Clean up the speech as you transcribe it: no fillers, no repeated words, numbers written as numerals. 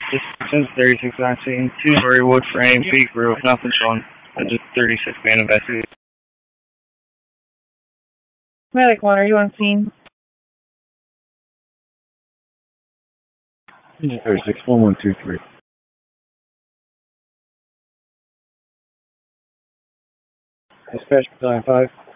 This since 36 19, two-story wood frame, big roof, nothing shown. Just 36 man investigation. Medic 1, are you on scene? 36 1123. Dispatch battalion 5.